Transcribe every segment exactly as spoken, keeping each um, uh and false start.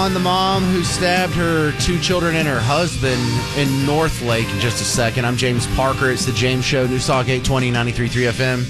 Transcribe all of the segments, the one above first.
on the mom who stabbed her two children and her husband in North Lake in just a second. I'm James Parker. It's the James Show, News Talk eight twenty, ninety-three point three F M.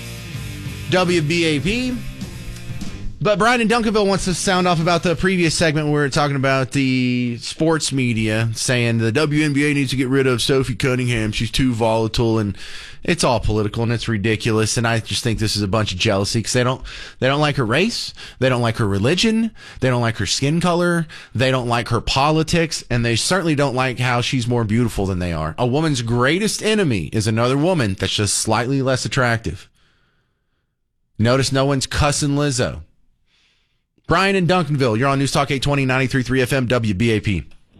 W B A P. But Brian in Duncanville wants to sound off about the previous segment where we were talking about the sports media saying the W N B A needs to get rid of Sophie Cunningham. She's too volatile, and it's all political and it's ridiculous. And I just think this is a bunch of jealousy because they don't they don't like her race, they don't like her religion, they don't like her skin color, they don't like her politics, and they certainly don't like how she's more beautiful than they are. A woman's greatest enemy is another woman that's just slightly less attractive. Notice no one's cussing Lizzo. Brian in Duncanville, you're on News Talk eight twenty, ninety-three point three F M, W B A P.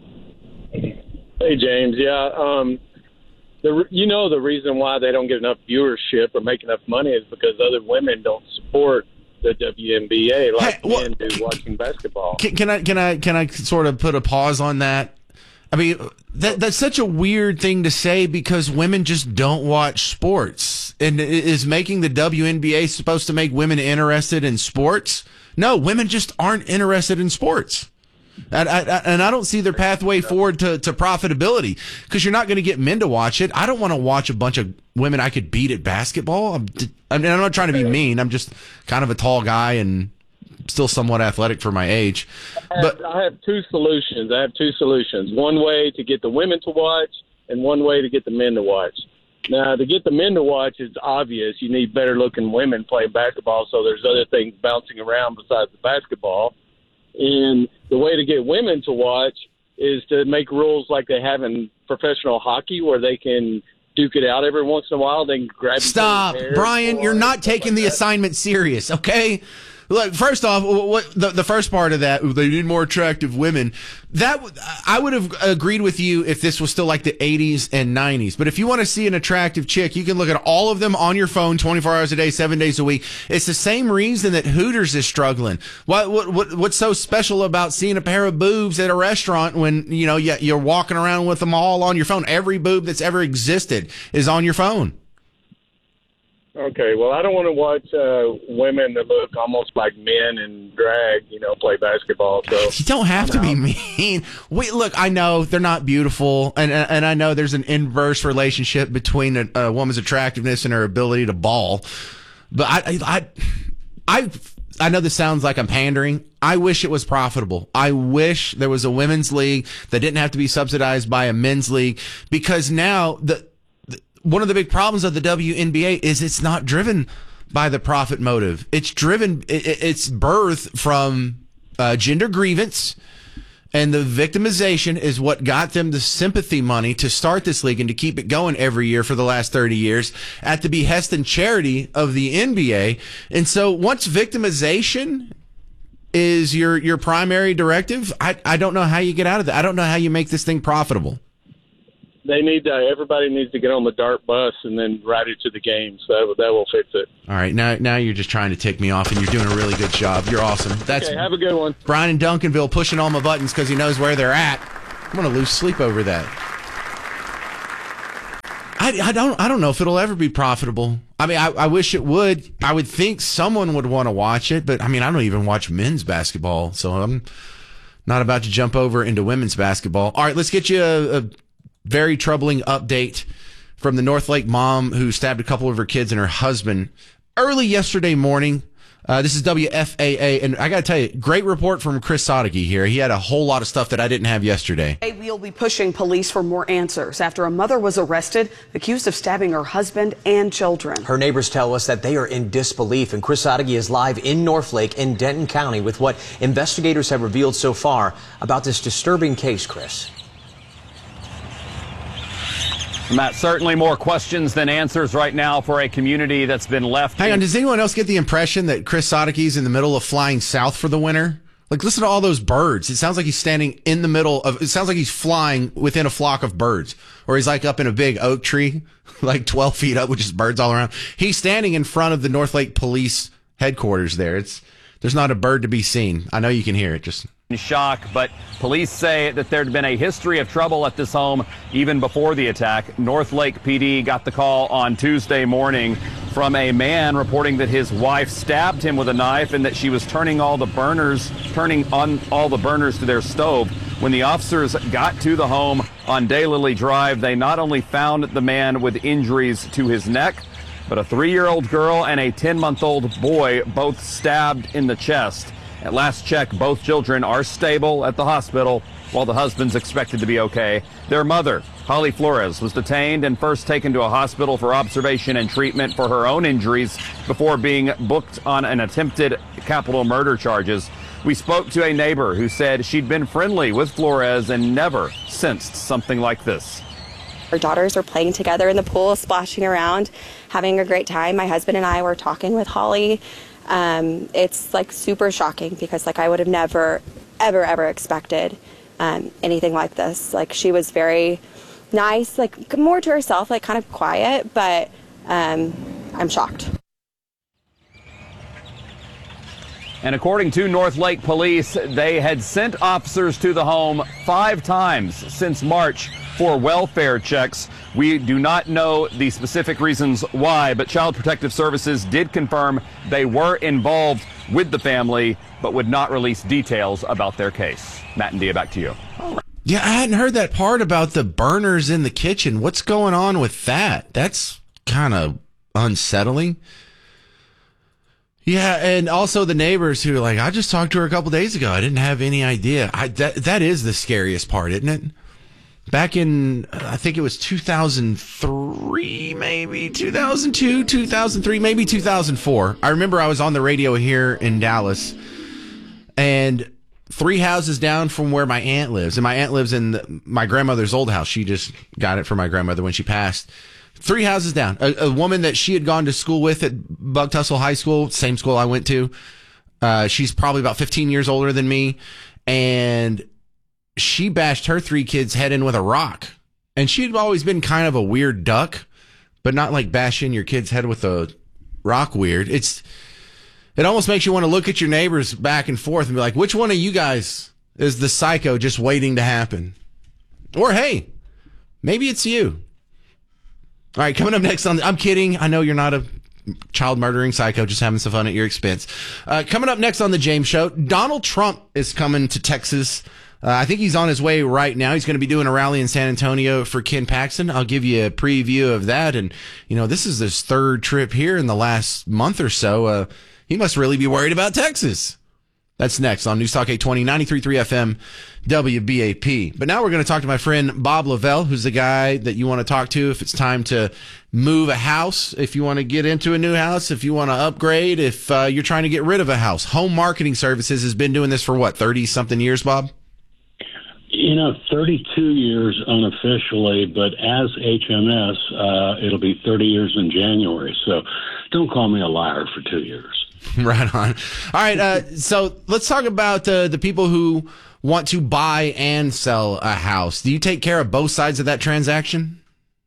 Hey, James. Yeah, um, the you know the reason why they don't get enough viewership or make enough money is because other women don't support the W N B A like hey, well, men do watching basketball. Can, can I can I can I sort of put a pause on that? I mean, that that's such a weird thing to say because women just don't watch sports. And is making the W N B A supposed to make women interested in sports? No, women just aren't interested in sports. And I, I, and I don't see their pathway forward to, to profitability because you're not going to get men to watch it. I don't want to watch a bunch of women I could beat at basketball. I'm, I mean, I'm not trying to be mean. I'm just kind of a tall guy and still somewhat athletic for my age. I have, but I have two solutions. I have two solutions. One way to get the women to watch and one way to get the men to watch. Now, to get the men to watch, it's obvious. You need better-looking women playing basketball, so there's other things bouncing around besides the basketball. And the way to get women to watch is to make rules like they have in professional hockey where they can duke it out every once in a while. They can grab Stop, Brian, you're not taking like the that. assignment serious, okay? Look, first off, what the, the first part of that, they need more attractive women. That I would have agreed with you if this was still like the eighties and nineties. But if you want to see an attractive chick, you can look at all of them on your phone twenty-four hours a day, seven days a week. It's the same reason that Hooters is struggling. What, what, what what's so special about seeing a pair of boobs at a restaurant when, you know, you're walking around with them all on your phone? Every boob that's ever existed is on your phone. Okay, well, I don't want to watch uh, women that look almost like men and drag, you know, play basketball. So you don't have to be mean. Wait, look, I know they're not beautiful, and and I know there's an inverse relationship between a, a woman's attractiveness and her ability to ball. But I, I, I, I know this sounds like I'm pandering. I wish it was profitable. I wish there was a women's league that didn't have to be subsidized by a men's league, because now the. One of the big problems of the W N B A is it's not driven by the profit motive. It's driven, it's birthed from uh, gender grievance, and the victimization is what got them the sympathy money to start this league and to keep it going every year for the last thirty years at the behest and charity of the N B A. And so once victimization is your, your primary directive, I, I don't know how you get out of that. I don't know how you make this thing profitable. They need to, everybody needs to get on the DART bus and then ride it to the games. That that will fix it. All right, now now you're just trying to tick me off, and you're doing a really good job. You're awesome. That's okay, have a good one. Brian in Duncanville pushing all my buttons because he knows where they're at. I'm going to lose sleep over that. I, I don't I don't know if it'll ever be profitable. I mean, I, I wish it would. I would think someone would want to watch it, but I mean, I don't even watch men's basketball, so I'm not about to jump over into women's basketball. All right, let's get you a, a very troubling update from the North Lake mom who stabbed a couple of her kids and her husband early yesterday morning. Uh, this is W F A A, and I got to tell you, great report from Chris Sadeghi here. He had a whole lot of stuff that I didn't have yesterday. We'll be pushing police for more answers after a mother was arrested, accused of stabbing her husband and children. Her neighbors tell us that they are in disbelief, and Chris Sadeghi is live in North Lake in Denton County with what investigators have revealed so far about this disturbing case, Chris. Matt, certainly more questions than answers right now for a community that's been left. Hang on, does anyone else get the impression that Chris Sadeghi's in the middle of flying south for the winter? Like, listen to all those birds. It sounds like he's standing in the middle of, it sounds like he's flying within a flock of birds. Or he's like up in a big oak tree, like twelve feet up with just birds all around. He's standing in front of the North Lake Police headquarters there. It's, there's not a bird to be seen. I know you can hear it, just... shock, but police say that there'd been a history of trouble at this home even before the attack. North Lake P D got the call on Tuesday morning from a man reporting that his wife stabbed him with a knife and that she was turning all the burners, turning on all the burners to their stove. When the officers got to the home on Daylily Drive, they not only found the man with injuries to his neck, but a three-year-old girl and a ten-month-old boy both stabbed in the chest. At last check, both children are stable at the hospital, while the husband's expected to be okay. Their mother, Holly Flores, was detained and first taken to a hospital for observation and treatment for her own injuries before being booked on an attempted capital murder charges. We spoke to a neighbor who said she'd been friendly with Flores and never sensed something like this. Our daughters were playing together in the pool, splashing around, having a great time. My husband and I were talking with Holly. Um, it's like super shocking because like I would have never, ever, ever expected um, anything like this. Like she was very nice, like more to herself, like kind of quiet, but um, I'm shocked. And according to North Lake Police, they had sent officers to the home five times since March for welfare checks. We do not know the specific reasons why, but Child Protective Services did confirm they were involved with the family, but would not release details about their case. Matt and Dia, back to you. Yeah, I hadn't heard that part about the burners in the kitchen. What's going on with that? That's kind of unsettling. Yeah, and also the neighbors who are like, I just talked to her a couple days ago. I didn't have any idea. I, that that is the scariest part, isn't it? Back in, I think it was two thousand three, maybe two thousand two, two thousand three, maybe two thousand four. I remember I was on the radio here in Dallas, and three houses down from where my aunt lives, and my aunt lives in the, my grandmother's old house. She just got it for my grandmother when she passed. Three houses down, a, a woman that she had gone to school with at Buck Tussle High School, same school I went to. Uh, she's probably about fifteen years older than me, and she bashed her three kids' head in with a rock. And she'd always been kind of a weird duck, but not like bashing your kid's head with a rock weird. It's it almost makes you want to look at your neighbors back and forth and be like, which one of you guys is the psycho just waiting to happen? Or hey, maybe it's you. All right, coming up next on, I'm kidding. I know you're not a child murdering psycho, just having some fun at your expense. Uh, coming up next on the James Show, Donald Trump is coming to Texas. Uh, I think he's on his way right now. He's going to be doing a rally in San Antonio for Ken Paxton. I'll give you a preview of that. And, you know, this is his third trip here in the last month or so. Uh, he must really be worried about Texas. That's next on News Talk eight twenty, ninety-three point three F M, W B A P. But now we're going to talk to my friend Bob Lavelle, who's the guy that you want to talk to if it's time to move a house, if you want to get into a new house, if you want to upgrade, if uh, you're trying to get rid of a house. Home Marketing Services has been doing this for, what, thirty-something years, Bob? You know, thirty-two years unofficially, but as H M S, uh, it'll be thirty years in January. So don't call me a liar for two years. Right on. All right. Uh, so let's talk about uh, the people who want to buy and sell a house. Do you take care of both sides of that transaction?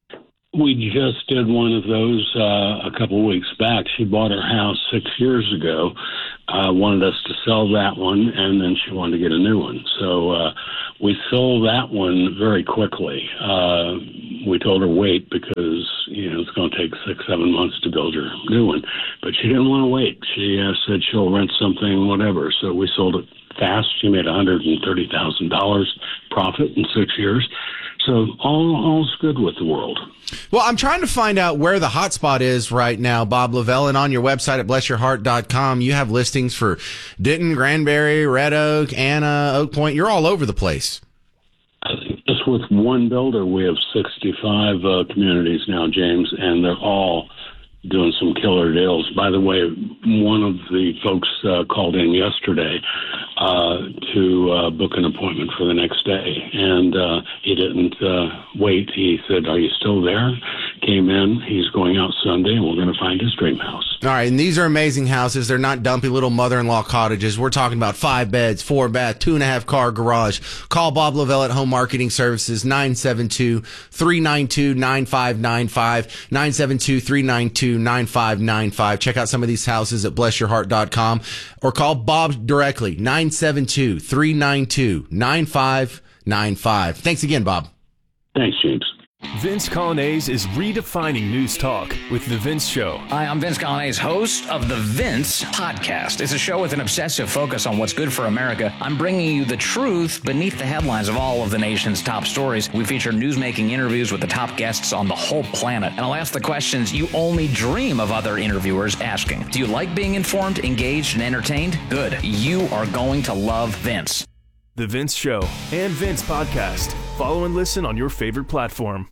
We just did one of those uh, a couple of weeks back. She bought her house six years ago, uh, wanted us to sell that one, and then she wanted to get a new one. So uh, we sold that one very quickly. Uh, we told her wait because, you know, it's going to take six, seven months to build her new one. But she didn't want to wait. She uh, said she'll rent something, whatever. So we sold it fast. She made one hundred thirty thousand dollars profit in six years. So all all's good with the world. Well, I'm trying to find out where the hot spot is right now, Bob Lavelle, and on your website at bless your heart dot com, you have listings for Denton, Granbury, Red Oak, Anna, Oak Point. You're all over the place. I think just with one builder, we have sixty-five uh, communities now, James, and they're all doing some killer deals. By the way, one of the folks uh, called in yesterday uh, to uh, book an appointment for the next day, and uh, he didn't uh, wait. He said, "Are you still there?" Came in. He's going out Sunday, and we're going to find his dream house. All right, and these are amazing houses. They're not dumpy little mother-in-law cottages. We're talking about five beds, four bath, two and a half car garage. Call Bob Lavelle at Home Marketing Services, nine seven two, three nine two, nine five nine five, nine seven two, three nine two, nine five nine five. Check out some of these houses at bless your heart dot com or call Bob directly, nine seven two, three nine two, nine five nine five. Thanks again, Bob. Thanks, James. Vince Colonnese is redefining news talk with The Vince Show. Hi, I'm Vince Colonnese, host of The Vince Podcast. It's a show with an obsessive focus on what's good for America. I'm bringing you the truth beneath the headlines of all of the nation's top stories. We feature newsmaking interviews with the top guests on the whole planet. And I'll ask the questions you only dream of other interviewers asking. Do you like being informed, engaged, and entertained? Good. You are going to love Vince. The Vince Show and Vince Podcast. Follow and listen on your favorite platform.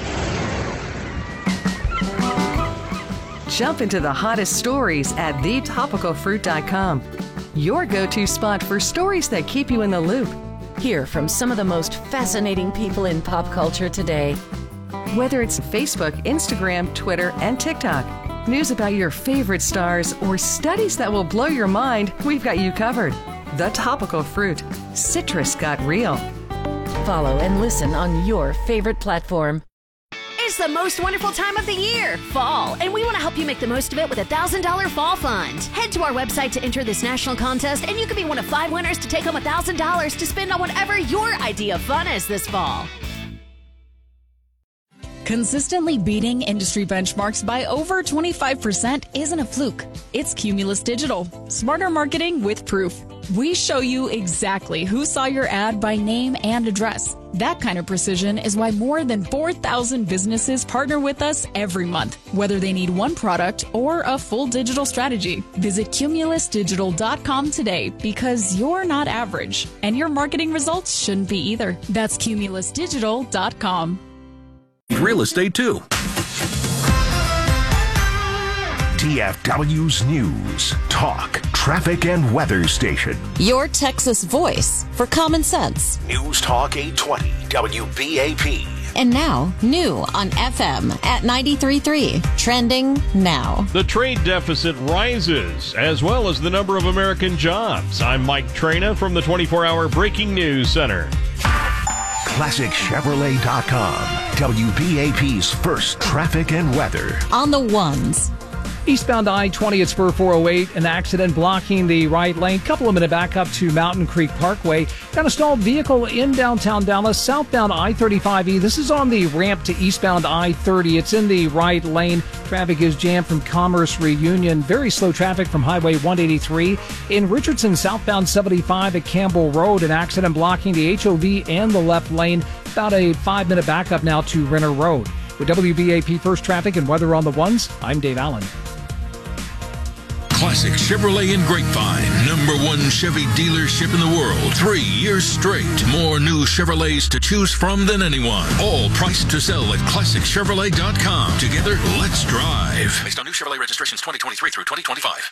Jump into the hottest stories at the topical fruit dot com. Your go-to spot for stories that keep you in the loop. Hear from some of the most fascinating people in pop culture today. Whether it's Facebook, Instagram, Twitter, and TikTok, news about your favorite stars, or studies that will blow your mind, we've got you covered. The Topical Fruit. Citrus got real. Follow and listen on your favorite platform. It's the most wonderful time of the year, fall, and we want to help you make the most of it with a one thousand dollars Fall Fund. Head to our website to enter this national contest, and you could be one of five winners to take home one thousand dollars to spend on whatever your idea of fun is this fall. Consistently beating industry benchmarks by over twenty-five percent isn't a fluke. It's Cumulus Digital. Smarter marketing with proof. We show you exactly who saw your ad by name and address. That kind of precision is why more than four thousand businesses partner with us every month, whether they need one product or a full digital strategy. Visit cumulus digital dot com today because you're not average, and your marketing results shouldn't be either. That's cumulus digital dot com. Real estate too. T F W's News, Talk, Traffic and Weather Station. Your Texas voice for common sense. News Talk eight twenty W B A P. And now, new on F M at ninety-three point three. Trending now. The trade deficit rises, as well as the number of American jobs. I'm Mike Traina from the twenty-four hour Breaking News Center. Classic Chevrolet dot com. W B A P's first traffic and weather. On the ones. Eastbound I twenty at Spur four oh eight, an accident blocking the right lane. Couple of minute back up to Mountain Creek Parkway. Got a stalled vehicle in downtown Dallas, southbound I thirty-five E. This is on the ramp to eastbound I thirty. It's in the right lane. Traffic is jammed from Commerce Reunion. Very slow traffic from Highway one eighty-three. In Richardson, southbound seventy-five at Campbell Road, an accident blocking the H O V and the left lane. About a five minute backup now to Renner Road. With W B A P First Traffic and Weather on the Ones, I'm Dave Allen. Classic Chevrolet in Grapevine, number one Chevy dealership in the world. Three years straight. More new Chevrolets to choose from than anyone. All priced to sell at classic chevrolet dot com. Together, let's drive. Based on new Chevrolet registrations twenty twenty-three through twenty twenty-five.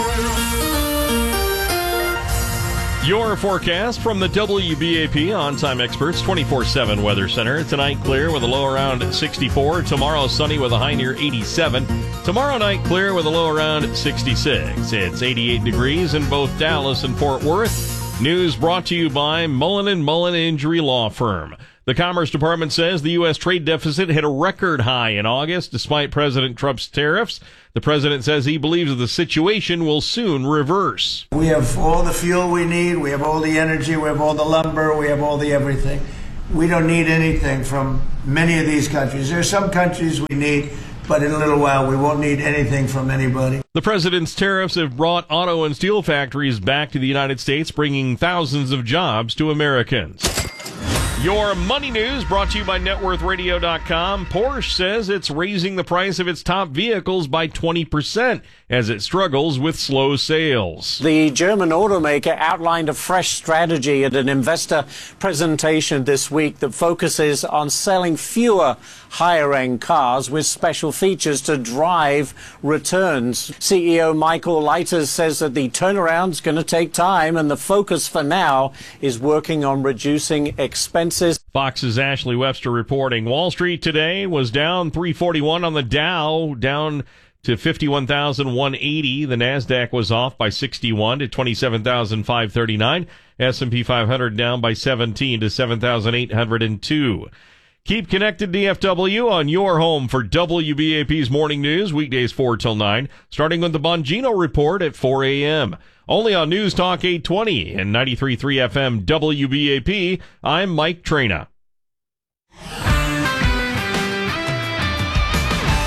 Your forecast from the W B A P On-Time Experts twenty-four seven Weather Center. Tonight clear with a low around sixty-four. Tomorrow sunny with a high near eighty-seven. Tomorrow night clear with a low around sixty-six. It's eighty-eight degrees in both Dallas and Fort Worth. News brought to you by Mullen and Mullen Injury Law Firm. The Commerce Department says the U S trade deficit hit a record high in August despite President Trump's tariffs. The president says he believes the situation will soon reverse. We have all the fuel we need. We have all the energy. We have all the lumber. We have all the everything. We don't need anything from many of these countries. There are some countries we need, but in a little while we won't need anything from anybody. The president's tariffs have brought auto and steel factories back to the United States, bringing thousands of jobs to Americans. Your money news brought to you by net worth radio dot com. Porsche says it's raising the price of its top vehicles by twenty percent as it struggles with slow sales. The German automaker outlined a fresh strategy at an investor presentation this week that focuses on selling fewer higher-end cars with special features to drive returns. C E O Michael Leiters says that the turnaround's going to take time and the focus for now is working on reducing expenses. Fox's Ashley Webster reporting. Wall Street today was down three forty-one on the Dow, down to fifty-one thousand one hundred eighty. The NASDAQ was off by sixty-one to twenty-seven thousand five hundred thirty-nine. S and P five hundred down by seventeen to seven thousand eight hundred two. Keep connected, D F W, on your home for W B A P's Morning News, weekdays four till nine, starting with the Bongino Report at four a.m. Only on News Talk eight twenty and ninety-three point three F M W B A P, I'm Mike Traina.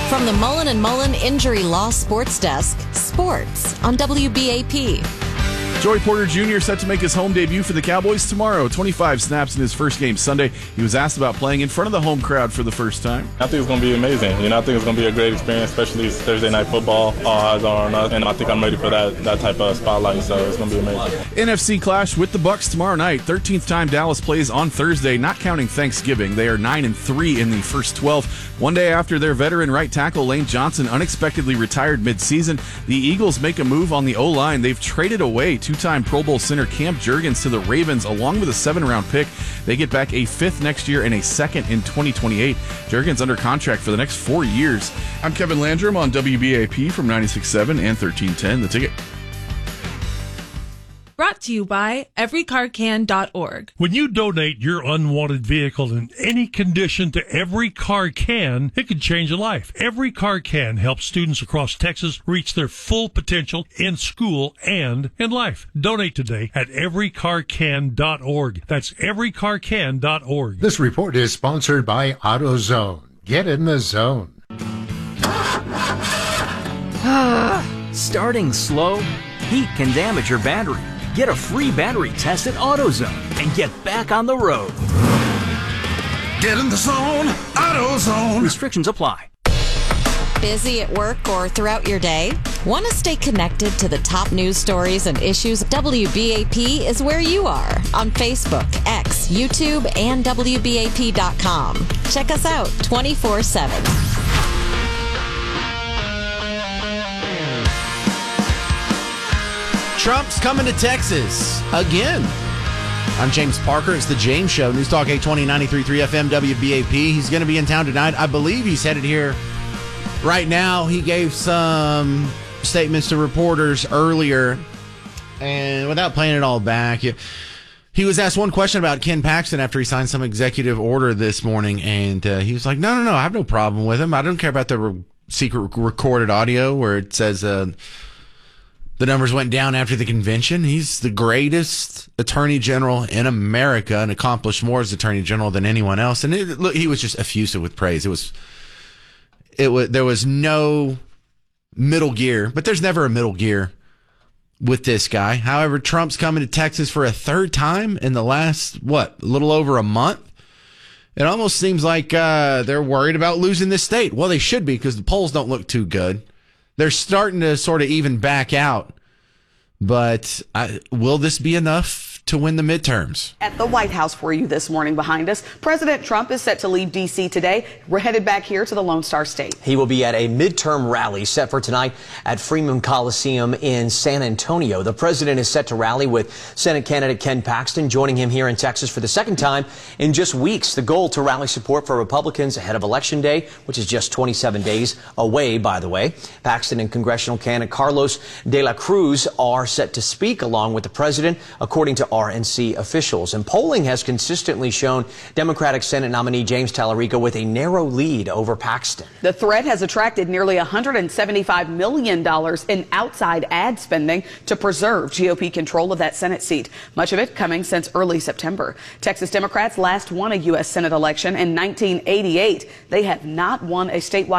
From the Mullen and Mullen Injury Law Sports Desk, sports on W B A P. Joey Porter Junior set to make his home debut for the Cowboys tomorrow. twenty-five snaps in his first game Sunday. He was asked about playing in front of the home crowd for the first time. I think it's going to be amazing. You know, I think it's going to be a great experience, especially Thursday night football. All eyes are on us, and I think I'm ready for that that type of spotlight. So it's going to be amazing. N F C clash with the Bucs tomorrow night. thirteenth time Dallas plays on Thursday, not counting Thanksgiving. They are nine and three in the first twelve. One day after their veteran right tackle Lane Johnson unexpectedly retired midseason, the Eagles make a move on the O-line. They've traded away two-time Pro Bowl center Cam Jurgens to the Ravens along with a seven-round pick. They get back a fifth next year and a second in twenty twenty-eight. Jurgens under contract for the next four years. I'm Kevin Landrum on W B A P from ninety-six point seven and thirteen ten. The Ticket. Brought to you by every car can dot org. When you donate your unwanted vehicle in any condition to Every Car Can, it can change a life. Every Car Can helps students across Texas reach their full potential in school and in life. Donate today at every car can dot org. That's every car can dot org. This report is sponsored by AutoZone. Get in the zone. Starting slow? Heat can damage your battery. Get a free battery test at AutoZone and get back on the road. Get in the zone, AutoZone. Restrictions apply. Busy at work or throughout your day? Want to stay connected to the top news stories and issues? W B A P is where you are on Facebook, X, YouTube, and W B A P dot com. Check us out twenty-four seven. Trump's coming to Texas again. I'm James Parker. It's the James Show. News Talk eight twenty, ninety-three point three F M, W B A P. He's going to be in town tonight. I believe he's headed here right now. He gave some statements to reporters earlier, and without playing it all back, he was asked one question about Ken Paxton after he signed some executive order this morning, and uh, he was like, no, no, no, I have no problem with him. I don't care about the re- secret recorded audio where it says... Uh, The numbers went down after the convention. He's the greatest attorney general in America and accomplished more as attorney general than anyone else. And it, look, he was just effusive with praise. It was, it was, there was no middle gear, but there's never a middle gear with this guy. However, Trump's coming to Texas for a third time in the last, what, a little over a month. It almost seems like uh, they're worried about losing this state. Well, they should be because the polls don't look too good. They're starting to sort of even back out. But I, will this be enough to win the midterms? At the White House for you this morning behind us, President Trump is set to leave D C today. We're headed back here to the Lone Star State. He will be at a midterm rally set for tonight at Freeman Coliseum in San Antonio. The president is set to rally with Senate candidate Ken Paxton, joining him here in Texas for the second time in just weeks. The goal to rally support for Republicans ahead of Election Day, which is just twenty-seven days away, by the way. Paxton and congressional candidate Carlos de la Cruz are set to speak along with the president, according to R N C officials. And polling has consistently shown Democratic Senate nominee James Tallarico with a narrow lead over Paxton. The threat has attracted nearly one hundred seventy-five million dollars in outside ad spending to preserve G O P control of that Senate seat, much of it coming since early September. Texas Democrats last won a U S Senate election in nineteen eighty-eight. They have not won a statewide